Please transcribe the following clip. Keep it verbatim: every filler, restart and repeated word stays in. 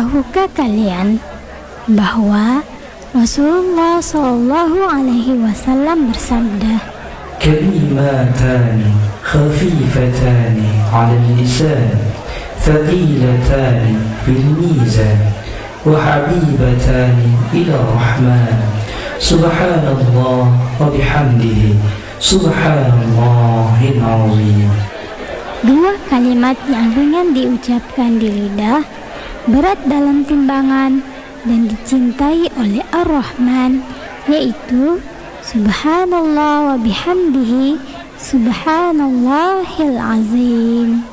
Tahukah kalian bahwa Rasulullah Shallallahu Alaihi Wasallam bersabda, Kalimatani khafifatani 'ala lisan, thaqilatani fil mizan, wa habibatani ila rahman. Subhanallah wa bihamdihi, subhanallahil azim. dua kalimat yang ringan diucapkan di lidah, berat dalam timbangan, dan dicintai oleh Ar-Rahman, yaitu Subhanallah wa bihamdihi, subhanallahil azim.